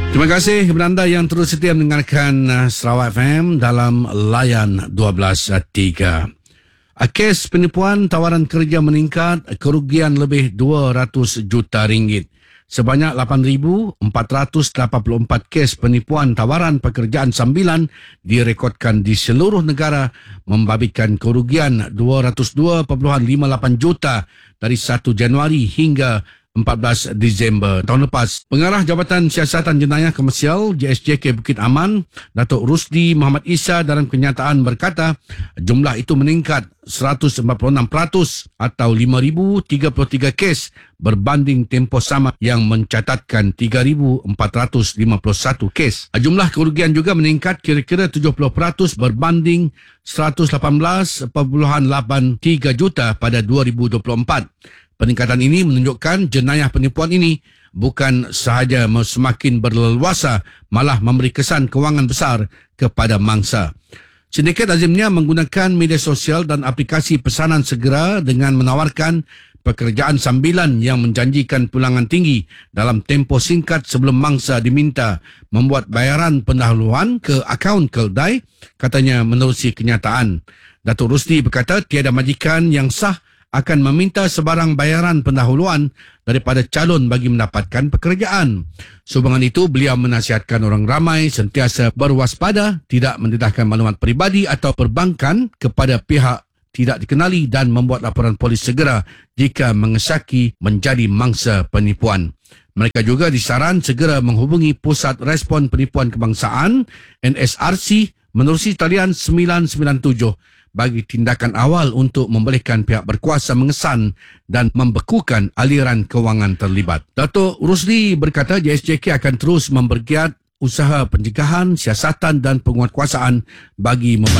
Terima kasih kepada anda yang terus setia mendengarkan Sarawak FM dalam layan 12.3. Kes penipuan tawaran kerja meningkat, kerugian lebih 200 juta ringgit. Sebanyak 8,484 kes penipuan tawaran pekerjaan sambilan direkodkan di seluruh negara, membabitkan kerugian 202.58 juta dari 1 Januari hingga 14 Disember tahun lepas. Pengarah Jabatan Siasatan Jenayah Komersial JSJK Bukit Aman, Datuk Rusdi Muhammad Isa dalam kenyataan berkata, jumlah itu meningkat 146% atau 5,033 kes berbanding tempoh sama yang mencatatkan 3,451 kes. Jumlah kerugian juga meningkat kira-kira 70% berbanding 118.83 juta pada 2024. Peningkatan ini menunjukkan jenayah penipuan ini bukan sahaja semakin berleluasa, malah memberi kesan kewangan besar kepada mangsa. Sindiket lazimnya menggunakan media sosial dan aplikasi pesanan segera dengan menawarkan pekerjaan sambilan yang menjanjikan pulangan tinggi dalam tempoh singkat sebelum mangsa diminta membuat bayaran pendahuluan ke akaun keldai, katanya menerusi kenyataan. Datuk Rusdi berkata tiada majikan yang sah akan meminta sebarang bayaran pendahuluan daripada calon bagi mendapatkan pekerjaan. Sehubungan itu, beliau menasihatkan orang ramai sentiasa berwaspada, tidak mendedahkan maklumat peribadi atau perbankan kepada pihak tidak dikenali dan membuat laporan polis segera jika mengesaki menjadi mangsa penipuan. Mereka juga disaran segera menghubungi Pusat Respon Penipuan Kebangsaan NSRC menerusi talian 997 bagi tindakan awal untuk membolehkan pihak berkuasa mengesan dan membekukan aliran kewangan terlibat. Datuk Rusdi berkata JSJK akan terus membergiat usaha pencegahan, siasatan dan penguatkuasaan bagi membantu